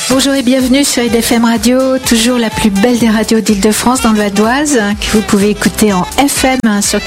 Bonjour et bienvenue sur IDFM Radio, toujours la plus belle des radios d'Île-de-France dans le Val d'Oise, que vous pouvez écouter en FM sur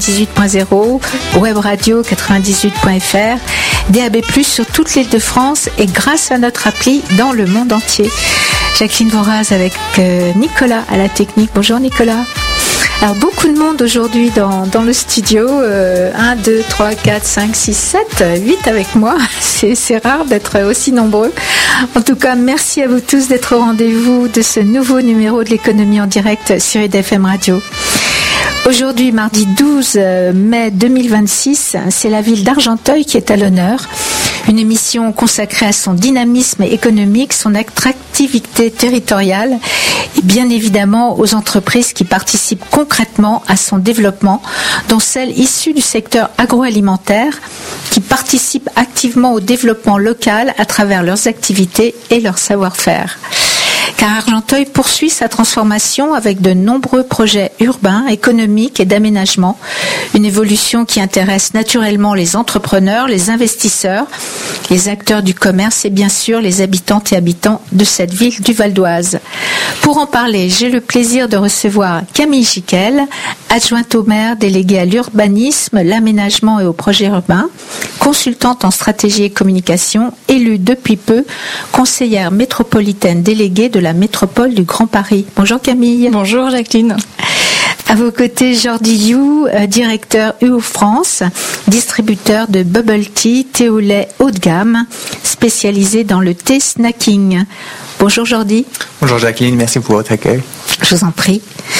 98.0, web radio 98.fr, DAB+, sur toute l'Île-de-France et grâce à notre appli dans le monde entier. Jacqueline Voraz avec Nicolas à la technique. Bonjour Nicolas. Alors beaucoup de monde aujourd'hui dans le studio, 1, 2, 3, 4, 5, 6, 7, 8 avec moi, c'est rare d'être aussi nombreux. En tout cas, merci à vous tous d'être au rendez-vous de ce nouveau numéro de l'économie en direct sur IDFM Radio. Aujourd'hui, mardi 12 mai 2026, c'est la ville d'Argenteuil qui est à l'honneur. Une émission consacrée à son dynamisme économique, son attractivité territoriale et bien évidemment aux entreprises qui participent concrètement à son développement, dont celles issues du secteur agroalimentaire qui participent activement au développement local à travers leurs activités et leur savoir-faire. Car Argenteuil poursuit sa transformation avec de nombreux projets urbains, économiques et d'aménagement. Une évolution qui intéresse naturellement les entrepreneurs, les investisseurs, les acteurs du commerce et bien sûr les habitantes et habitants de cette ville du Val d'Oise. Pour en parler, j'ai le plaisir de recevoir Camille Giquel, adjointe au maire, déléguée à l'urbanisme, l'aménagement et aux projets urbains, consultante en stratégie et communication, élue depuis peu, conseillère métropolitaine déléguée de la métropole du Grand Paris. Bonjour Camille. Bonjour Jacqueline. À vos côtés, Jordi You, directeur UO France, distributeur de bubble tea, thé au lait haut de gamme, spécialisé dans le thé snacking. Bonjour Jordi. Bonjour Jacqueline, merci pour votre accueil. Je vous en prie.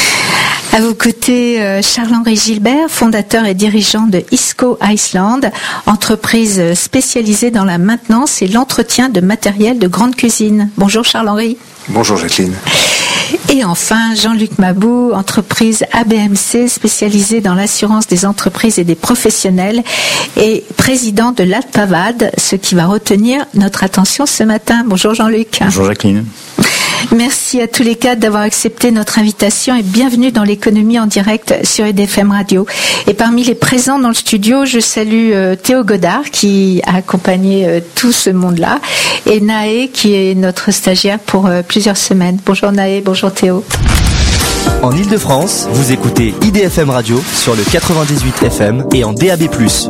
À vos côtés, Charles-Henri Gilbert, fondateur et dirigeant de Isco Iceland, entreprise spécialisée dans la maintenance et l'entretien de matériel de grande cuisine. Bonjour Charles-Henri. Bonjour Jacqueline. Et enfin, Jean-Luc Mabou, entreprise ABMC spécialisée dans l'assurance des entreprises et des professionnels et président de l'Alpavad, ce qui va retenir notre attention ce matin. Bonjour Jean-Luc. Bonjour Jacqueline. Merci à tous les quatre d'avoir accepté notre invitation et bienvenue dans l'économie en direct sur IDFM Radio. Et parmi les présents dans le studio, je salue Théo Godard qui a accompagné tout ce monde-là et Naé qui est notre stagiaire pour plusieurs semaines. Bonjour Naé, bonjour Théo. En Île-de-France, vous écoutez IDFM Radio sur le 98 FM et en DAB+.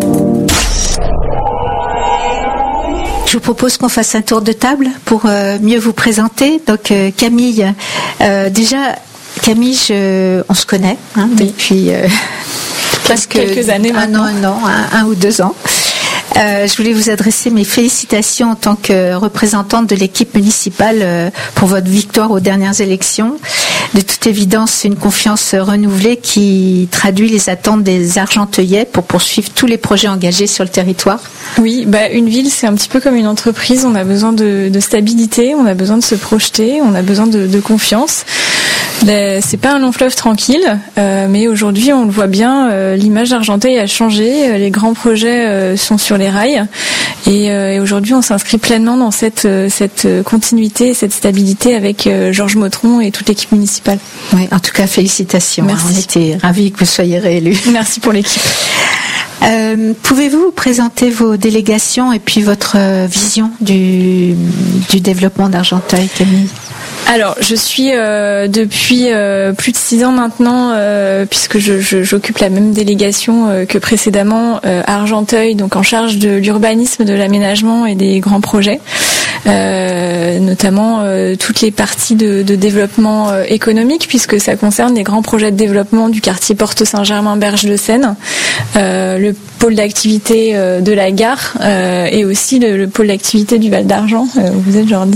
Je vous propose qu'on fasse un tour de table pour mieux vous présenter. Donc Camille, déjà Camille, on se connaît depuis presque quelques années maintenant. Un ou 2 ans. Je voulais vous adresser mes félicitations en tant que représentante de l'équipe municipale pour votre victoire aux dernières élections. De toute évidence, c'est une confiance renouvelée qui traduit les attentes des Argenteuillais pour poursuivre tous les projets engagés sur le territoire. Oui, une ville, c'est un petit peu comme une entreprise. On a besoin de stabilité, on a besoin de se projeter, on a besoin de confiance. C'est pas un long fleuve tranquille, mais aujourd'hui, on le voit bien, l'image d'Argenteuil a changé, les grands projets sont sur les rails, et aujourd'hui, on s'inscrit pleinement dans cette continuité, cette stabilité avec Georges Motron et toute l'équipe municipale. Oui, en tout cas, félicitations. Merci. On était ravis que vous soyez réélus. Merci pour l'équipe. Pouvez-vous vous présenter vos délégations et puis votre vision du développement d'Argenteuil, Camille ? Alors, je suis depuis plus de 6 ans maintenant, puisque j'occupe la même délégation que précédemment à Argenteuil, donc en charge de l'urbanisme, de l'aménagement et des grands projets, notamment toutes les parties de développement économique, puisque ça concerne les grands projets de développement du quartier Porte-Saint-Germain-Berge de Seine, le pôle d'activité de la gare et aussi le pôle d'activité du Val d'Argent, où vous êtes Jordi.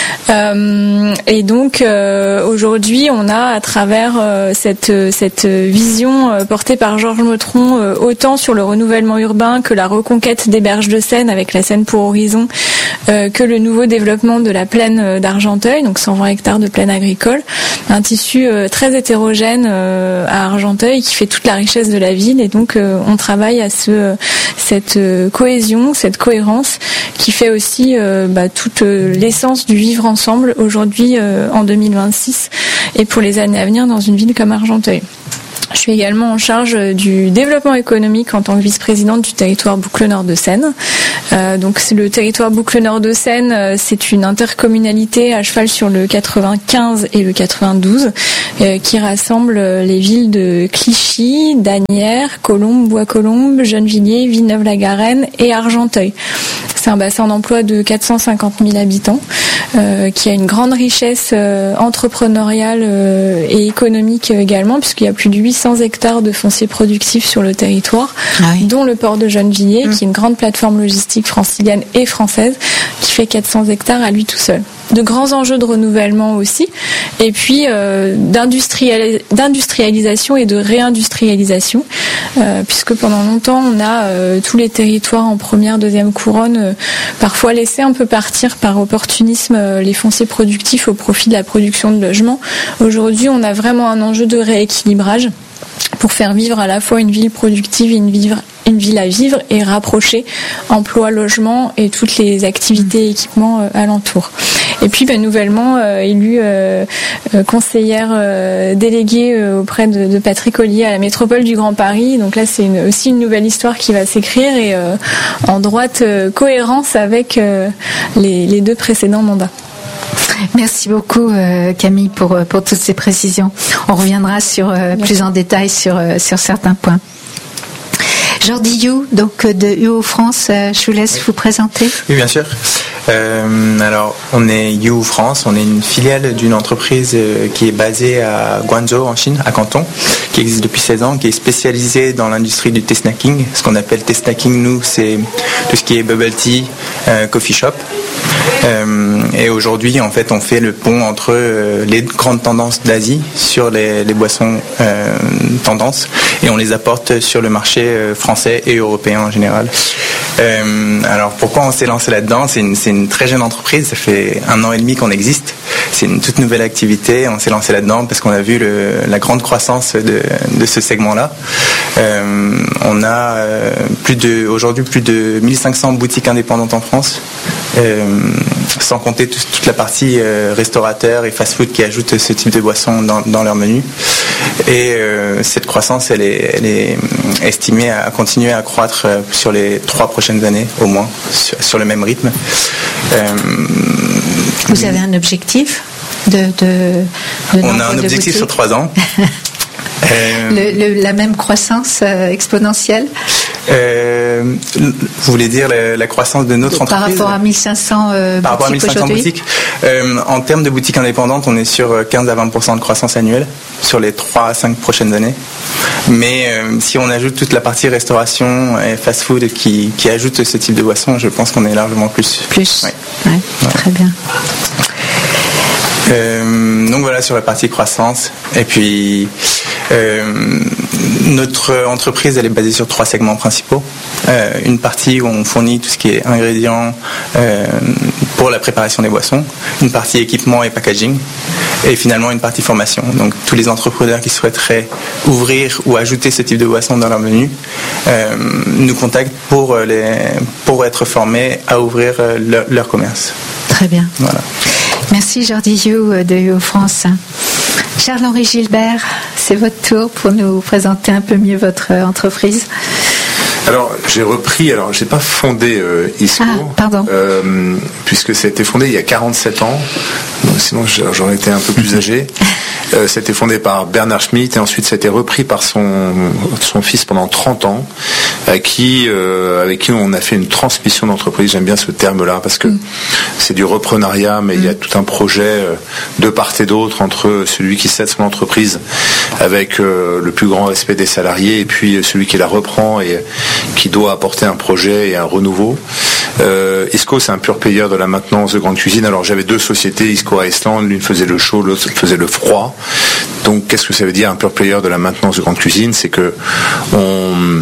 Et donc aujourd'hui, on a à travers cette vision portée par Georges Motron, autant sur le renouvellement urbain que la reconquête des berges de Seine avec la Seine pour horizon, que le nouveau développement de la plaine d'Argenteuil, donc 120 hectares de plaine agricole, un tissu très hétérogène à Argenteuil qui fait toute la richesse de la ville. Et donc on travaille à cette cohésion, cette cohérence qui fait aussi toute l'essence du vivre ensemble aujourd'hui en 2026 et pour les années à venir dans une ville comme Argenteuil. Je suis également en charge du développement économique en tant que vice-présidente du territoire Boucle-Nord de Seine. Donc le territoire Boucle-Nord de Seine, c'est une intercommunalité à cheval sur le 95 et le 92 qui rassemble les villes de Clichy, d'Asnières, Colombes, Bois-Colombes, Gennevilliers, Villeneuve-la-Garenne et Argenteuil. C'est un bassin d'emploi de 450 000 habitants qui a une grande richesse entrepreneuriale et économique également, puisqu'il y a plus de 800 hectares de foncier productif sur le territoire, dont le port de Gennevilliers, qui est une grande plateforme logistique francilienne et française, qui fait 400 hectares à lui tout seul. De grands enjeux de renouvellement aussi, et puis d'industrialisation et de réindustrialisation, puisque pendant longtemps on a tous les territoires en première, deuxième couronne parfois laissé un peu partir par opportunisme les fonciers productifs au profit de la production de logements. Aujourd'hui, on a vraiment un enjeu de rééquilibrage pour faire vivre à la fois une ville productive et une ville à vivre et rapprocher emploi, logement et toutes les activités et équipements alentours. Et puis nouvellement élue conseillère déléguée auprès de Patrick Ollier à la métropole du Grand Paris. Donc là c'est aussi une nouvelle histoire qui va s'écrire et en droite cohérence avec les 2 précédents mandats. Merci beaucoup Camille pour toutes ces précisions. On reviendra plus en détail sur certains points. Jordi You, donc de UO France, je vous laisse vous présenter. Oui, bien sûr. Alors, on est UO France, on est une filiale d'une entreprise qui est basée à Guangzhou en Chine, à Canton, qui existe depuis 16 ans, qui est spécialisée dans l'industrie du thé snacking. Ce qu'on appelle thé snacking, nous, c'est tout ce qui est bubble tea, coffee shop. Et aujourd'hui, en fait, on fait le pont entre les grandes tendances d'Asie sur les boissons tendances et on les apporte sur le marché français et européen en général. Alors, pourquoi on s'est lancé là-dedans ? C'est une très jeune entreprise, ça fait 1 an et demi qu'on existe. C'est une toute nouvelle activité. On s'est lancé là-dedans parce qu'on a vu la grande croissance de ce segment-là. On a aujourd'hui plus de 1500 boutiques indépendantes en France, sans compter toute la partie restaurateur et fast-food qui ajoutent ce type de boissons dans leur menu. Et cette croissance, elle est estimée à continuer à croître sur les 3 prochaines années au moins, sur le même rythme. Vous avez un objectif on a un objectif sur 3 ans. La même croissance exponentielle. Vous voulez dire la croissance de notre entreprise ? Par rapport à 1500 Par rapport à 1500 boutiques. En termes de boutiques indépendantes, on est sur 15 à 20% de croissance annuelle sur les 3 à 5 prochaines années. Mais si on ajoute toute la partie restauration et fast-food qui ajoute ce type de boisson, je pense qu'on est largement plus. Plus. Ouais. Ouais. Très bien. Donc voilà sur la partie croissance. Et puis notre entreprise, elle est basée sur 3 segments principaux. Une partie où on fournit tout ce qui est ingrédients pour la préparation des boissons, une partie équipement et packaging, et finalement une partie formation. Donc tous les entrepreneurs qui souhaiteraient ouvrir ou ajouter ce type de boisson dans leur menu nous contactent pour être formés à ouvrir leur commerce. Très bien. Voilà. Merci Jordi You de UO France. Charles-Henri Gilbert, c'est votre tour pour nous présenter un peu mieux votre entreprise. Alors, j'ai pas fondé ISCO, puisque ça a été fondé il y a 47 ans, donc, sinon j'aurais été un peu plus âgé. Ça a été fondé par Bernard Schmitt et ensuite ça a été repris par son fils pendant 30 ans, avec qui on a fait une transmission d'entreprise. J'aime bien ce terme-là parce que c'est du reprenariat, mais il y a tout un projet de part et d'autre entre celui qui cède son entreprise avec le plus grand respect des salariés et puis celui qui la reprend et qui doit apporter un projet et un renouveau. ISCO, c'est un pur player de la maintenance de grande cuisine. Alors j'avais 2 sociétés, ISCO Iceland, l'une faisait le chaud, l'autre faisait le froid. Donc qu'est-ce que ça veut dire un pur player de la maintenance de grande cuisine ? C'est que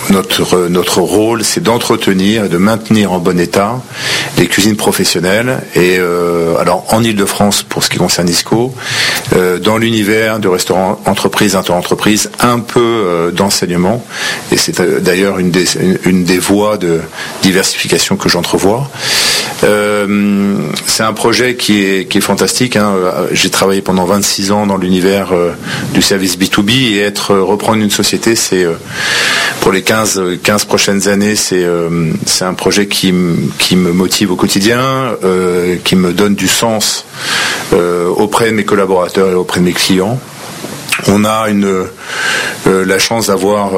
notre rôle, c'est d'entretenir, de maintenir en bon état les cuisines professionnelles. Et alors en Ile-de-France pour ce qui concerne ISCO, dans l'univers du restaurant entreprise, inter-entreprise, un peu d'enseignement. Et c'est d'ailleurs une des voies de diversification que j'entrevois. C'est un projet qui est fantastique. J'ai travaillé pendant 26 ans dans l'univers du service B2B et reprendre une société, c'est pour les 15 prochaines années, c'est un projet qui me motive au quotidien, qui me donne du sens auprès de mes collaborateurs et auprès de mes clients. On a la chance d'avoir